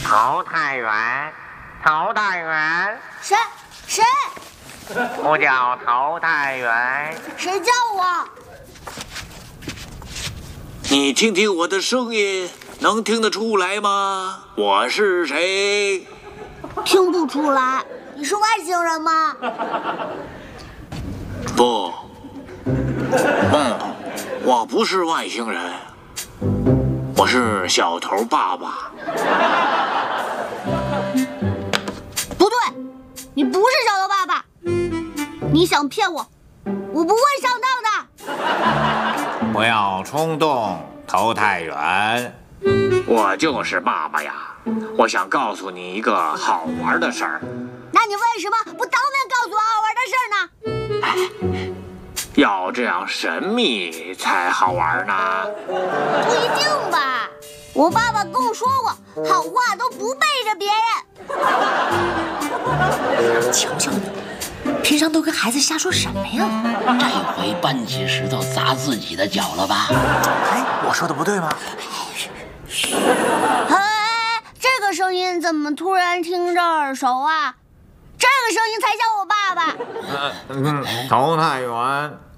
头太远，头太远。 谁？ 我叫头太远。 谁叫我？ 你听听我的声音，能听得出来吗？我是谁？ 听不出来。你是外星人吗？ 不，我不是外星人，我是小头爸爸。 不对，你不是小头爸爸，你想骗我，我不会上当的。 不要冲动，头太远。 我就是爸爸呀！我想告诉你一个好玩的事儿。 那你为什么不当面告诉我好玩的事儿呢？ 要这样神秘才好玩呢。 不一定吧，我爸爸跟我说过，好话都不背着别人。 瞧瞧你，平常都跟孩子瞎说什么呀？ 这回搬起石头砸自己的脚了吧？ 哎，我说的不对吗？ 哎，这个声音怎么突然听着耳熟啊？这个声音才像我爸爸。 头太远。